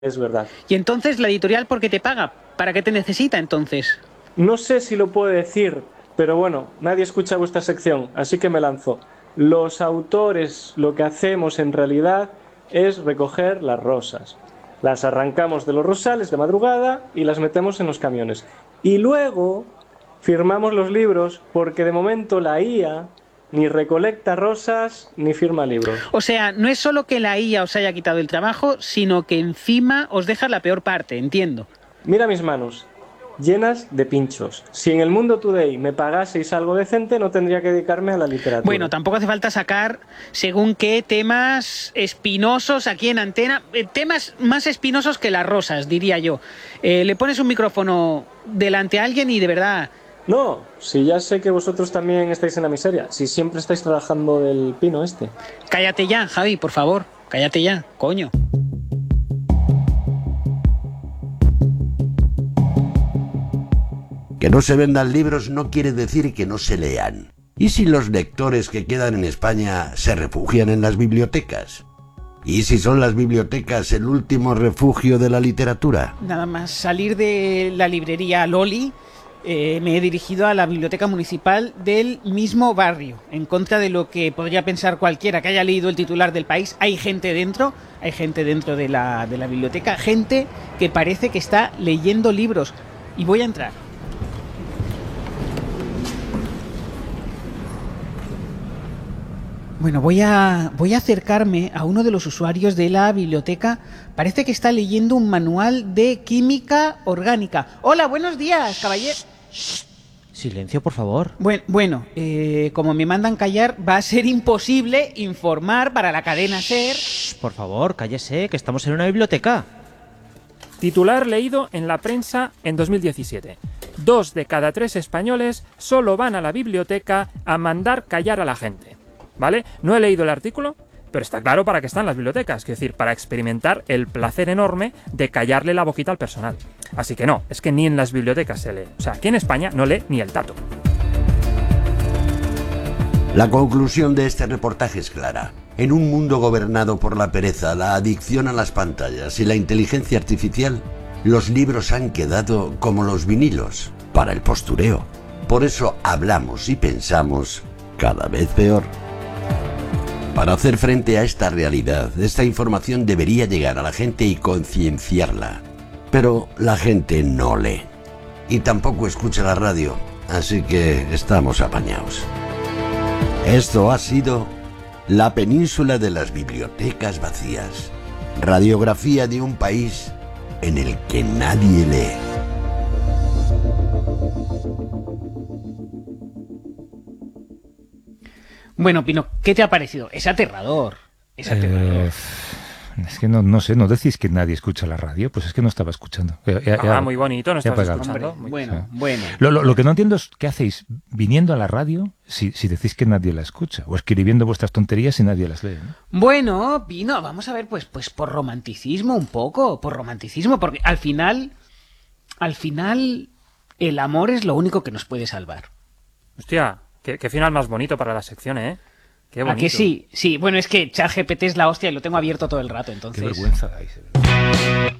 es verdad. Y entonces, ¿la editorial por qué te paga? ¿Para qué te necesita entonces? No sé si lo puedo decir, pero bueno, nadie escucha vuestra sección, así que me lanzo. Los autores lo que hacemos en realidad es recoger las rosas. Las arrancamos de los rosales de madrugada y las metemos en los camiones. Y luego firmamos los libros porque de momento la IA ni recolecta rosas ni firma libros. O sea, no es solo que la IA os haya quitado el trabajo, sino que encima os deja la peor parte, entiendo. Mira mis manos, llenas de pinchos. Si en el Mundo Today me pagaseis algo decente, no tendría que dedicarme a la Bueno, literatura. tampoco hace falta sacar según qué temas espinosos aquí en antena, temas más espinosos que las rosas, diría yo. Le pones un micrófono delante a alguien y de verdad... No, si ya sé que vosotros también estáis en la miseria, si siempre estáis trabajando del pino este. Cállate ya, Javi, por favor, cállate ya, coño. Que no se vendan libros no quiere decir que no se lean. ¿Y si los lectores que quedan en España se refugian en las bibliotecas? ¿Y si son las bibliotecas el último refugio de la literatura? Nada más salir de la librería Loli, me he dirigido a la biblioteca municipal del mismo barrio, en contra de lo que podría pensar cualquiera que haya leído el titular del País. Hay gente dentro de la biblioteca, gente que parece que está leyendo libros. Y voy a entrar. Bueno, voy a acercarme a uno de los usuarios de la biblioteca. Parece que está leyendo un manual de química orgánica. Hola, buenos días, caballero. Silencio, por favor. Bueno, como me mandan callar, va a ser imposible informar para la cadena SER. Por favor, cállese, que estamos en una biblioteca. Titular leído en la prensa en 2017. 2 de cada 3 españoles solo van a la biblioteca a mandar callar a la gente. ¿Vale? No he leído el artículo, pero está claro para qué están las bibliotecas, es decir, para experimentar el placer enorme de callarle la boquita al personal. Así que no, es que ni en las bibliotecas se lee. O sea, aquí en España no lee ni el tato. La conclusión de este reportaje es clara. En un mundo gobernado por la pereza, la adicción a las pantallas y la inteligencia artificial, los libros han quedado como los vinilos, para el postureo. Por eso hablamos y pensamos cada vez peor. Para hacer frente a esta realidad, esta información debería llegar a la gente y concienciarla. Pero la gente no lee. Y tampoco escucha la radio, así que estamos apañados. Esto ha sido La península de las bibliotecas vacías. Radiografía de un país en el que nadie lee. Bueno, Pino, ¿qué te ha parecido? Es aterrador. Es aterrador. Es que no sé, ¿no decís que nadie escucha la radio? Pues es que no estaba escuchando. Muy bonito, no estabas apagado. escuchando. Hombre, bueno. Lo que no entiendo es qué hacéis viniendo a la radio si decís que nadie la escucha, o escribiendo vuestras tonterías y nadie las lee, ¿no? Bueno, Pino, vamos a ver, pues por romanticismo un poco, por romanticismo, porque al final el amor es lo único que nos puede salvar. Hostia, qué final más bonito para la sección, ¿eh? Qué bonito. ¿A que sí? Sí, bueno, es que ChatGPT es la hostia y lo tengo abierto todo el rato, entonces... Qué vergüenza dais.